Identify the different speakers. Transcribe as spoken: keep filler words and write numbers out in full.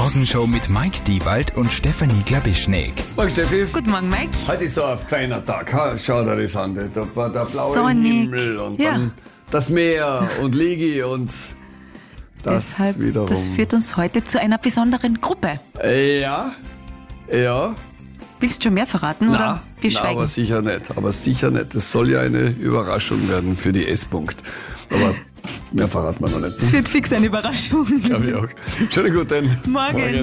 Speaker 1: Morgenshow mit Mike Diewald und Stefanie Glabischnik.
Speaker 2: Morgen, Steffi.
Speaker 3: Guten Morgen, Mike.
Speaker 2: Heute ist so ein feiner Tag. Ha? Schau dir das an. Da war der blaue
Speaker 3: Sonnig.
Speaker 2: Himmel und
Speaker 3: Ja.
Speaker 2: dann das Meer und Ligi und das
Speaker 3: Deshalb,
Speaker 2: wiederum.
Speaker 3: das führt uns heute zu einer besonderen Gruppe.
Speaker 2: Ja, ja.
Speaker 3: Willst du schon mehr verraten
Speaker 2: Na,
Speaker 3: oder wir
Speaker 2: na,
Speaker 3: schweigen?
Speaker 2: aber sicher nicht. Aber sicher nicht. Das soll ja eine Überraschung werden für die S-Punkt. Aber mehr verraten wir noch nicht.
Speaker 3: Es wird fix eine Überraschung.
Speaker 2: Glaube ich auch. Schönen guten
Speaker 3: Morgen.